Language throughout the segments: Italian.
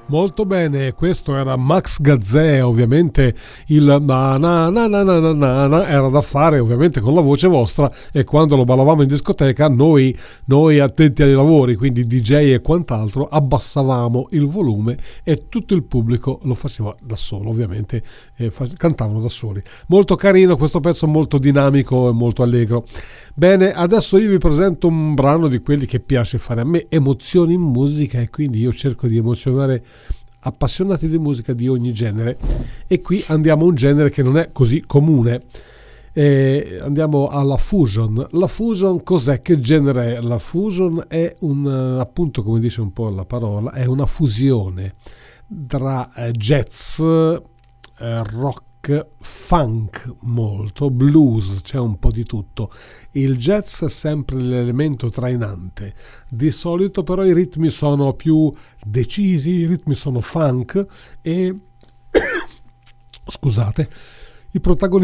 Molto bene, questo era Max Gazzè, ovviamente il na na na na na na na na era da fare ovviamente con la voce vostra, e quando lo ballavamo in discoteca noi attenti ai lavori, quindi DJ e quant'altro, abbassavamo il volume e tutto il pubblico lo faceva da solo, ovviamente cantavano da soli. Molto carino questo pezzo, molto dinamico e molto allegro. Bene, adesso io vi presento un brano di quelli che piace fare a me, emozioni in musica, e quindi io cerco di emozionare appassionati di musica di ogni genere, e qui andiamo a un genere che non è così comune. Andiamo alla fusion. La fusion cos'è? Che genere è? La fusion è appunto, come dice un po' la parola, è una fusione tra jazz, rock, funk, molto blues, c'è un po' di tutto. Il jazz è sempre l'elemento trainante, di solito però i ritmi sono più decisi, i ritmi sono funk e scusate, i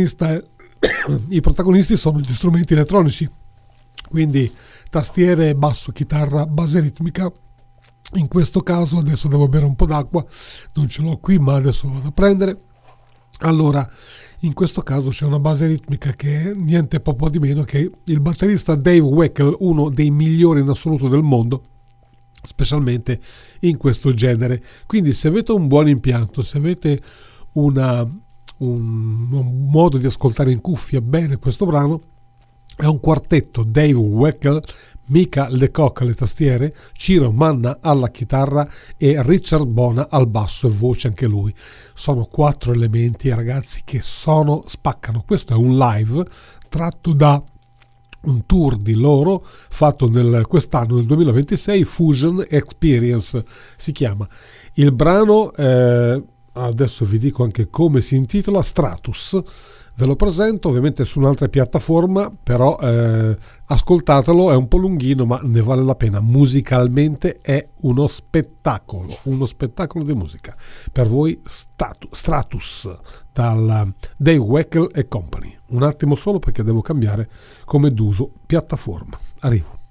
protagonisti sono gli strumenti elettronici, quindi tastiere, basso, chitarra, base ritmica. In questo caso adesso devo bere un po' d'acqua, non ce l'ho qui ma adesso lo vado a prendere. Allora, in questo caso c'è una base ritmica che è niente poco di meno che il batterista Dave Weckl, uno dei migliori in assoluto del mondo, specialmente in questo genere. Quindi se avete un buon impianto, se avete un modo di ascoltare in cuffia bene questo brano, è un quartetto: Dave Weckl, Mika Lecoq alle tastiere, Ciro Manna alla chitarra e Richard Bona al basso e voce anche lui. Sono 4 elementi, ragazzi, che spaccano. Questo è un live tratto da un tour di loro fatto quest'anno, nel 2026, Fusion Experience si chiama. Il brano, adesso vi dico anche come si intitola, Stratus. Ve lo presento ovviamente su un'altra piattaforma, però ascoltatelo, è un po' lunghino ma ne vale la pena. Musicalmente è uno spettacolo di musica. Per voi Stratus dal Dave Weckl e Company. Un attimo solo perché devo cambiare come d'uso piattaforma. Arrivo.